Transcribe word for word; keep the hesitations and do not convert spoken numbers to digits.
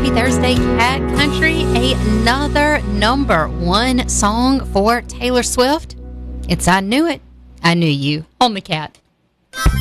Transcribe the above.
Happy Thursday, Cat Country. Another number one song for Taylor Swift. It's I Knew It, I Knew You on the Cat.